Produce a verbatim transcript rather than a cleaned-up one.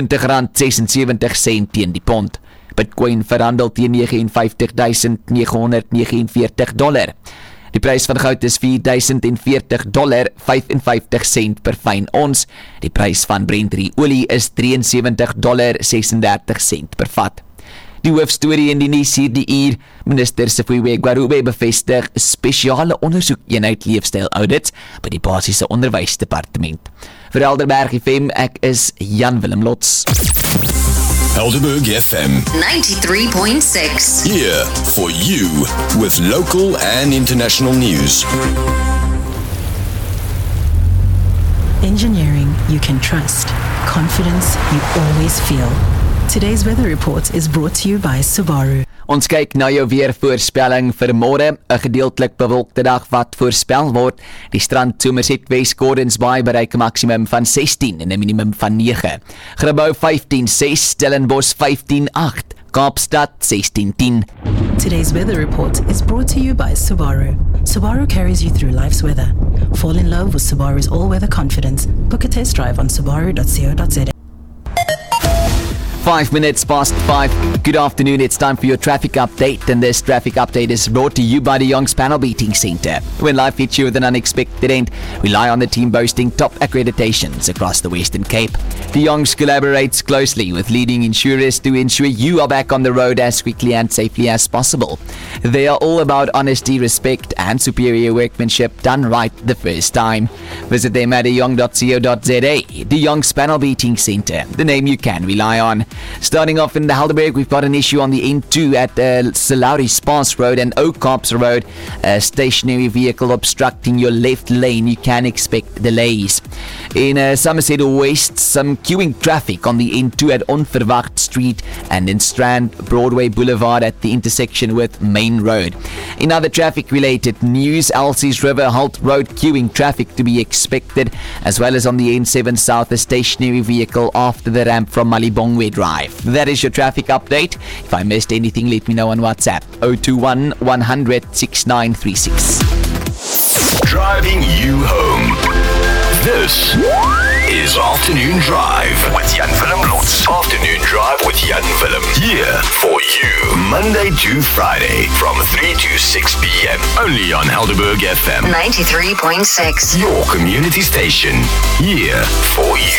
twintig rand sesensewentig sent teen die pond. Bitcoin verhandel teen vyf nege vyf duisend nege honderd vyf nege veertig dollar. Die prys van goud is vier duisend veertig dollar vyf en vyftig sent per fyn ons. Die prys van Brent olie is drie en sewentig dollar ses en dertig sent per vat. Die hoofstorie in die nuus hierdie uur: Minister Sifiwe Gwarube bevestig spesiale ondersoekeenheid leefstyl audits by die basiese onderwysdepartement. Vir Helderberg F M, ek is Jan Willem Lots. Helderberg F M ninety-three point six. Here for you with local and international news. Engineering you can trust. Confidence you always feel. Today's weather report is brought to you by Subaru. Ons kyk na jou weervoorspelling vir môre, 'n gedeeltelik bewolkte dag wat voorspel word. Die strand Somerset West Gordons Bay bereik 'n maksimum van sestien en 'n minimum van nege. Grabouw vyftien ses, Stellenbosch vyftien agt, Kaapstad sestien tien. Today's weather report is brought to you by Subaru. Subaru carries you through life's weather. Fall in love with Subaru's all-weather confidence. Book a test drive on subaru dot co dot za. Five minutes past five. Good afternoon. It's time for your traffic update, and this traffic update is brought to you by the Young's Panel Beating Centre. When life hits you with an unexpected end, rely on the team boasting top accreditations across the Western Cape. The Youngs collaborates closely with leading insurers to ensure you are back on the road as quickly and safely as possible. They are all about honesty, respect, and superior workmanship done right the first time. Visit them at young dot co dot za. The Young's Panel Beating Centre, the name you can rely on. Starting off in the Helderberg, we've got an issue on the N two at uh, Salauri Spas Road and Oakops Road. A stationary vehicle obstructing your left lane. You can expect delays. In uh, Somerset West, some queuing traffic on the N two at Onverwacht Street and in Strand Broadway Boulevard at the intersection with Main Road. In other traffic-related news, Elsie's River Halt Road queuing traffic to be expected, as well as on the N seven South, a stationary vehicle after the ramp from Malibongwe Drive. That is your traffic update. If I missed anything, let me know on WhatsApp. zero two one one hundred sixty-nine thirty-six. Driving you home. This is Afternoon Drive with Jan Willem Lots. Afternoon Drive with Jan Willem. Here for you, Monday to Friday from three to six p.m. Only on Helderberg F M ninety-three point six. Your community station. Here for you.